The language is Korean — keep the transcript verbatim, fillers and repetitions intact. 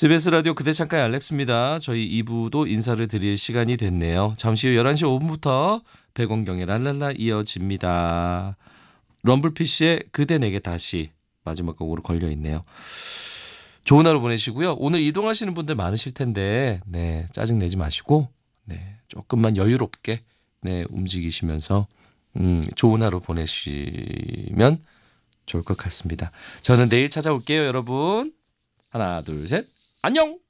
씨비에스 라디오 그대 창가의 알렉스입니다. 저희 이 부도 인사를 드릴 시간이 됐네요. 잠시 후 열한 시 오 분부터 백원경의 랄랄라 이어집니다. 럼블피쉬의 그대 내게 다시 마지막 곡으로 걸려있네요. 좋은 하루 보내시고요. 오늘 이동하시는 분들 많으실 텐데 네, 짜증내지 마시고 네, 조금만 여유롭게 네, 움직이시면서 음, 좋은 하루 보내시면 좋을 것 같습니다. 저는 내일 찾아올게요, 여러분. 하나, 둘, 셋. 안녕!